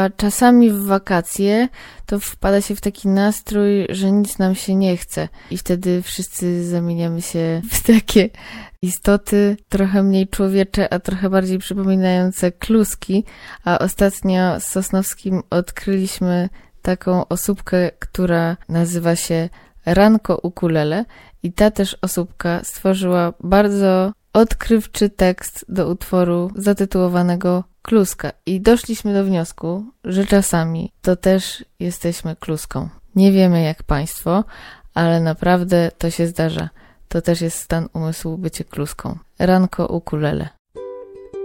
A czasami w wakacje to wpada się w taki nastrój, że nic nam się nie chce. I wtedy wszyscy zamieniamy się w takie istoty trochę mniej człowiecze, a trochę bardziej przypominające kluski. A ostatnio z Sosnowskim odkryliśmy taką osóbkę, która nazywa się Ranko Ukulele. I ta też osóbka stworzyła bardzo odkrywczy tekst do utworu zatytułowanego Kluska. I doszliśmy do wniosku, że czasami to też jesteśmy kluską. Nie wiemy jak państwo, ale naprawdę to się zdarza. To też jest stan umysłu bycie kluską. Ranko Ukulele.